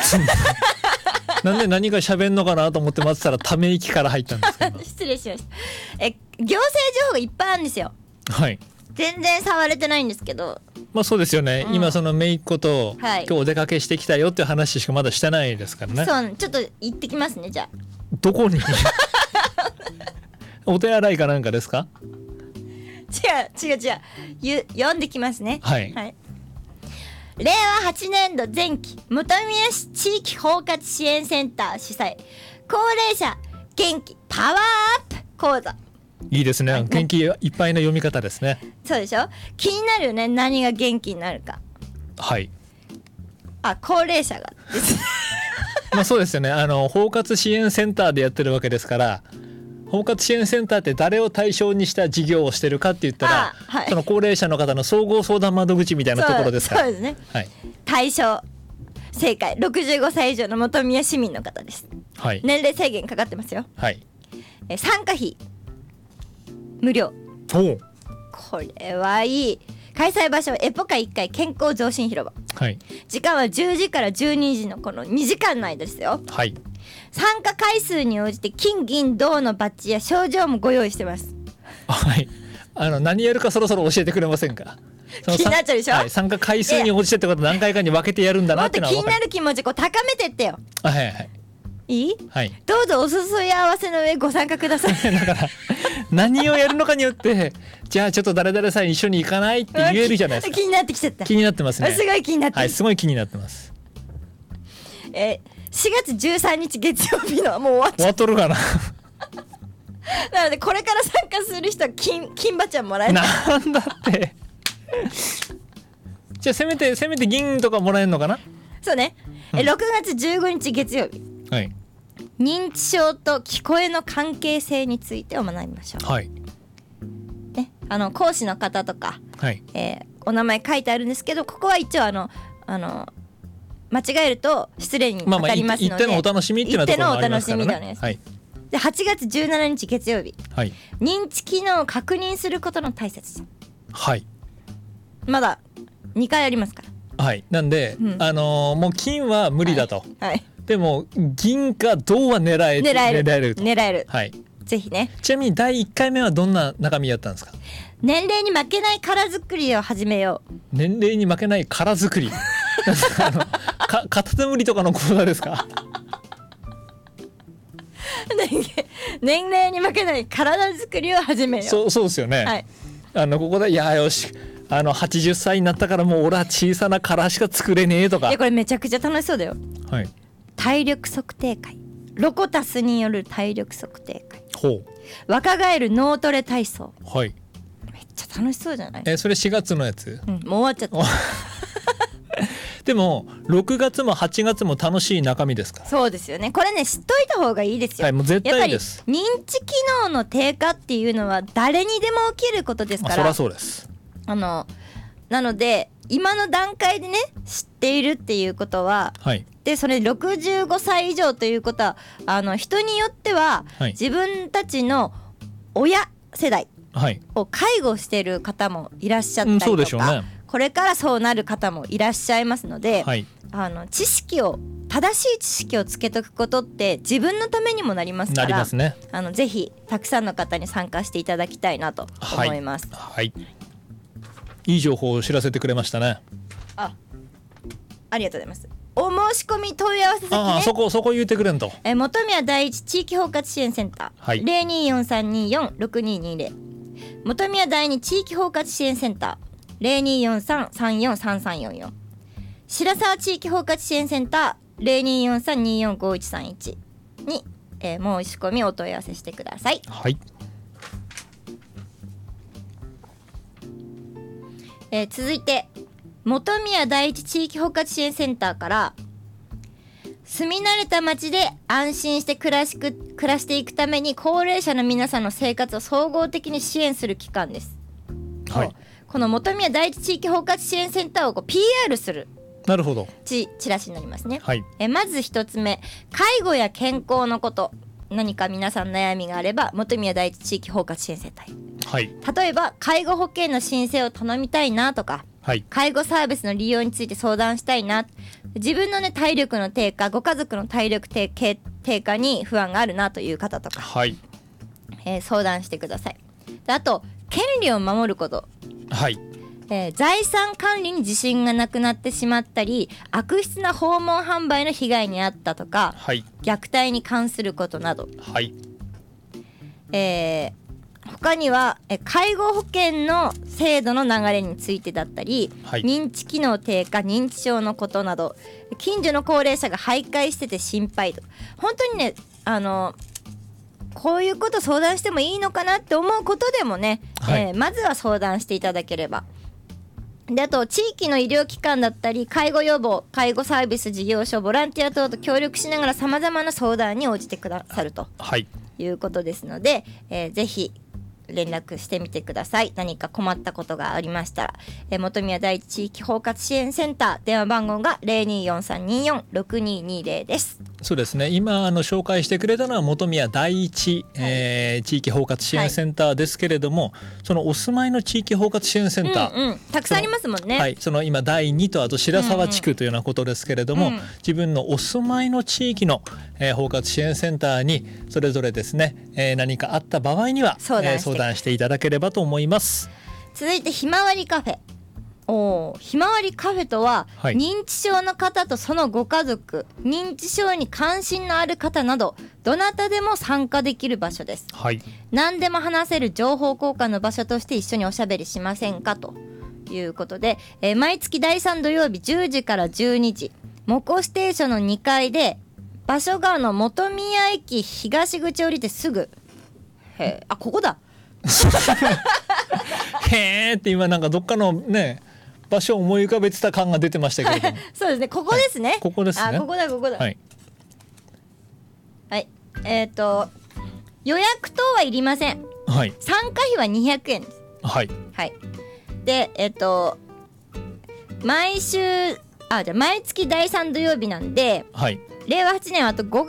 なんで何か喋んのかなと思って待ってたらため息から入ったんですけど失礼しました。行政情報がいっぱいあるんですよ。 はい。 全然触れてないんですけど。 まあそうですよね、今その姪っ子と、 はい、 今日お出かけしてきたよっていう話しかまだしてないですからね。 そう、ちょっと行ってきますね。じゃあどこにお手洗いかなんかですか？ 違う読んできますね。 はい、 はい。令和8年度前期本宮市地域包括支援センター主催高齢者元気パワーアップ講座。 いいですね、元気いっぱいの読み方ですね。 そうでしょ。気になるよね、何が元気になるか。 はい。 高齢者がですまあそうですよね、包括支援センターでやってるわけですから、包括支援センターって誰を対象にした事業をしてるかって言ったら、はい、その高齢者の方の総合相談窓口みたいなところですから。 そうですね、 はい、 対象正解65歳以上の本宮市民の方です、はい、年齢制限かかってますよ、はい、参加費無料。これはいい。開催場所はエポカ1階健康増進広場、はい、時間は10時から12時のこの2時間の間ですよ、はい、参加回数に応じて金銀銅のバッジや賞状もご用意してます。 はい、何やるかそろそろ教えてくれませんか？ 気になっちゃうでしょ、 はい、参加回数に応じてってことは何回かに分けてやるんだなってのは分かる。 もっと気になる気持ちこう高めてってよ。 はいはい、 いい？ はい、 どうぞお誘い合わせの上ご参加くださいだから何をやるのかによってじゃあちょっと誰々さん一緒に行かないって言えるじゃないですか。 気になってきちゃった。 気になってますね。 すごい気になって、 はい、すごい気になってます。 4月13日月曜日のもう終わっちゃ終わっとるかななのでこれから参加する人は金馬ちゃんもらえない。 なんだってじゃあせめて銀とかもらえるのかな。 そうね、6月15日月曜日、はい、認知症と聞こえの関係性についてを学びましょう。はい、ね、講師の方とか、はい、お名前書いてあるんですけど、ここは一応間違えると失礼に当たりますので、 一手のお楽しみっていうのはところもありますからね。 はい、で8月17日月曜日、はい、認知機能を確認することの大切さ。はい、まだ2回ありますから。はい、なんで、もう金は無理だと、はいはい、でも銀か銅は狙える、はい、ぜひね。ちなみに第1回目はどんな中身やったんですか？年齢に負けない殻作りを始めよう。年齢に負けない殻作りカタツムリとかの講座ですか？年齢に負けない体作りを始めよう。そうですよね、はい、ここでいやよし80歳になったからもう俺は小さな殻しか作れねえとか。いやこれめちゃくちゃ楽しそうだよ、はい、体力測定会、ロコタスによる体力測定会、ほう、若返る脳トレ体操、はい、めっちゃ楽しそうじゃない？それ4月のやつ、もう終わっちゃったでも6月も8月も楽しい中身ですか？そうですよね。これね知っといた方がいいですよ、はい、もう絶対です。やっぱり認知機能の低下っていうのは誰にでも起きることですから、そりゃそうです。なので今の段階でね知っているっていうことは、はい、でそれ65歳以上ということは人によっては、はい、自分たちの親世代を介護している方もいらっしゃったりとか、そうでしょうね、これからそうなる方もいらっしゃいますので、はい、正しい知識をつけとくことって自分のためにもなりますから、なりますね。ぜひたくさんの方に参加していただきたいなと思います。はい、はい、いい情報を知らせてくれましたね。ありがとうございます。お申し込み問い合わせ先ね。そこ言ってくれんと。本宮第一地域包括支援センター、はい、0243246220、本宮第二地域包括支援センター0243343344、白沢地域包括支援センター0243245131に、申し込みお問い合わせしてください。はい、続いて本宮第一地域包括支援センターから、住み慣れた町で安心して暮らしていくために高齢者の皆さんの生活を総合的に支援する機関です。はい、この本宮第一地域包括支援センターをPR する、なるほど、チラシになりますね。はい、まず一つ目、介護や健康のこと、何か皆さん悩みがあれば本宮第一地域包括支援センターへ。はい、例えば介護保険の申請を頼みたいなとか、 はい、 介護サービスの利用について相談したいな、自分のね体力の低下、ご家族の体力低下に不安があるなという方とか、 はい、 相談してください。であと権利を守ること、 はい、 財産管理に自信がなくなってしまったり、悪質な訪問販売の被害に遭ったとか、 はい、 虐待に関することなど、 はい、 他には介護保険の制度の流れについてだったり、 はい、 認知機能低下、認知症のことなど、近所の高齢者が徘徊してて心配と、本当にねこういうこと相談してもいいのかなって思うことでもね、はい、まずは相談していただければ。であと地域の医療機関だったり介護予防、介護サービス事業所、ボランティア等と協力しながらさまざまな相談に応じてくださると、はい、いうことですので、ぜひ連絡してみてください。何か困ったことがありましたら、本宮第一地域包括支援センター、電話番号が 0243246220 です。 そうですね、今紹介してくれたのは本宮第一、地域包括支援センターですけれども、はい、そのお住まいの地域包括支援センター、 たくさんありますもんね。 はい、その今第2とあと白沢地区というようなことですけれども、自分のお住まいの地域の、包括支援センターにそれぞれですね、何かあった場合には相談していただければと思います。 続いてひまわりカフェ。ひまわりカフェとは、はい、認知症の方とそのご家族、認知症に関心のある方などどなたでも参加できる場所です。 はい、 何でも話せる情報交換の場所として一緒におしゃべりしませんかということで、毎月第3土曜日10時から12時、モコステーションの2階で、場所が本宮駅東口降りてすぐ、ここだへーって今なんかどっかのね場所を思い浮かべてた感が出てましたけれどもそうですね、ここですね、はい、 ここですね、 ここだ、はい、はい、予約等はいりません。 はい、 参加費は200円です。 はい、 はい、で毎月第3土曜日なんで、はい、令和8年はあと5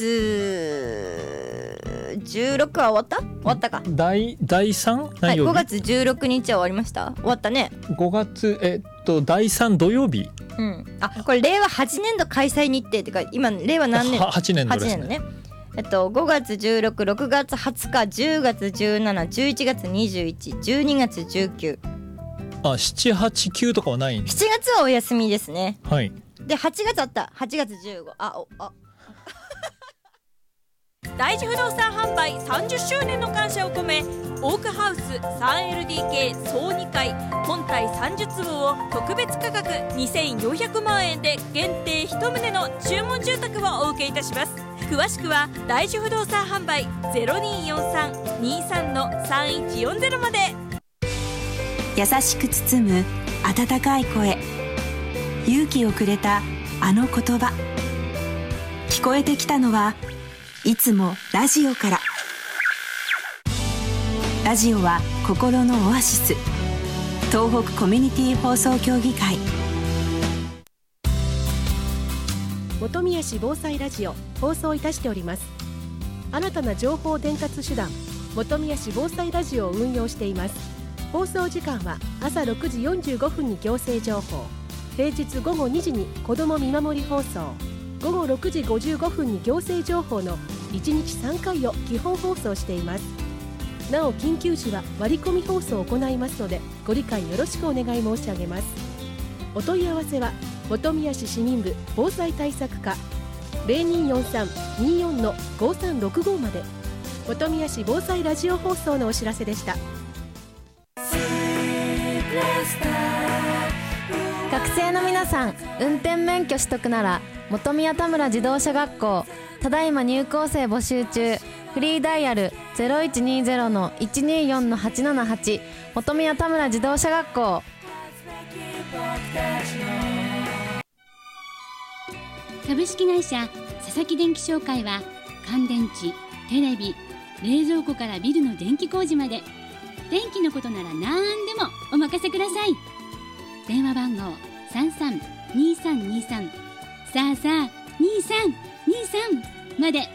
月16は終わったか。第 3? はい、5月16日は終わりました。終わったね。 5月第3土曜日、 これ令和8年度開催日程ってか、今令和何年 8年度ですね。 5月16、6月20日、10月17、11月21、12月19、 7、8、9とかはない。 7月はお休みですね。 はい。 で8月あった、8月15、 大地不動産販売30周年の感謝を込め、オークハウス 3LDK 総2階本体30坪を特別価格2400万円で限定1棟の注文住宅をお受けいたします。詳しくは大地不動産販売 0243-23-3140 まで。 優しく包む温かい声、勇気をくれたあの言葉、聞こえてきたのはいつもラジオから。ラジオは心のオアシス。東北コミュニティ放送協議会。 本宮市防災ラジオ放送いたしております。新たな情報伝達手段、本宮市防災ラジオを運用しています。放送時間は朝6時45分に行政情報、平日午後2時に子ども見守り放送、午後6時55分に行政情報の1日3回を基本放送しています。なお緊急時は割り込み放送を行いますので、ご理解よろしくお願い申し上げます。お問い合わせは本宮市市民部防災対策課 0243-24-5365 まで。本宮市防災ラジオ放送のお知らせでした。 学生の皆さん、運転免許取得なら本宮田村自動車学校、ただいま入校生募集中。フリーダイヤル 0120-124-878 本宮田村自動車学校。 株式会社佐々木電気商会は、乾電池、テレビ、冷蔵庫からビルの電気工事まで、電気のことなら何でもお任せください。電話番号33-2323、さあさあ2323まで。